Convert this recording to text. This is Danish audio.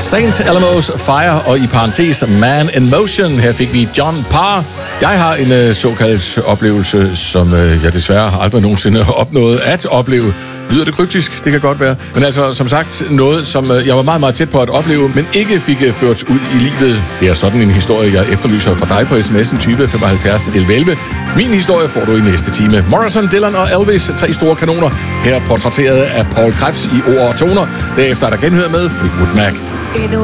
St. Elmo's Fire og i parentes Man in Motion. Her fik vi John Parr. Jeg har en såkaldt oplevelse, som jeg desværre aldrig nogensinde har opnået at opleve. Lyder det kryptisk? Det kan godt være. Men altså, som sagt, noget, som jeg var meget, meget tæt på at opleve, men ikke fik ført ud i livet. Det er sådan en historie, jeg efterlyser fra dig på sms'en 20 75 11 11. Min historie får du i næste time. Morrison, Dylan og Elvis, 3 store kanoner. Her portrætteret af Paul Krebs i ord og toner. Derefter er der genhør med Fleetwood Mac.